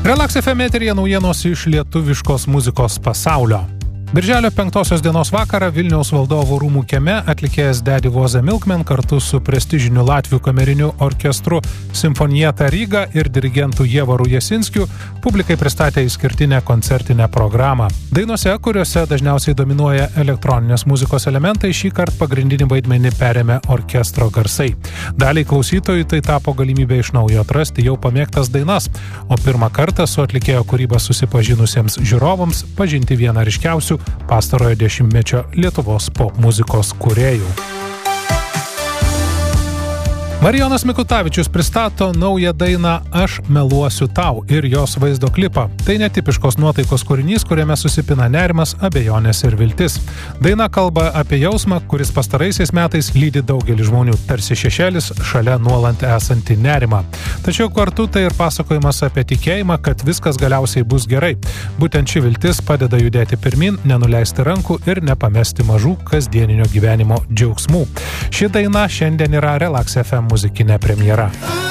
Relax FM eteryje naujienos iš lietuviškos muzikos pasaulio. Birželio 5 dienos vakarą Vilniaus valdovų rūmų kieme atlikėjas Daddy Was a Milkman kartu su prestižiniu Latvių kameriniu orkestru Simfonieta Ryga ir dirigentu Ievaru Jasinskiu publikai pristatė išskirtinę koncertinę programą. Dainose, kuriuose dažniausiai dominuoja elektroninės muzikos elementai, šį kartą pagrindinį vaidmenį perėmė orkestro garsai. Daliai klausytojų tai tapo galimybė iš naujo atrasti jau pamėgtas dainas, o pirmą kartą su atlikėjo kūryba susipažinusiems žiūrovams pažinti vieną ryškiausių pastarojo dešimtmečio Lietuvos pop muzikos kūrėjų. Marijonas Mikutavičius pristato naują dainą Aš meluosiu tau ir jos vaizdo klipą. Tai netipiškos nuotaikos kūrinys, kuriame susipina nerimas, abejonės ir viltis. Daina kalba apie jausmą, kuris pastaraisiais metais lydi daugelį žmonių, tarsi šešėlis šalia nuolant esantį nerimą. Tačiau kartu tai ir pasakojimas apie tikėjimą, kad viskas galiausiai bus gerai. Būtent ši viltis padeda judėti pirmin, nenuleisti rankų ir nepamesti mažų kasdieninio gyvenimo džiaugsmų. Ši daina šiandien yra Relax FM muzikinė premjera.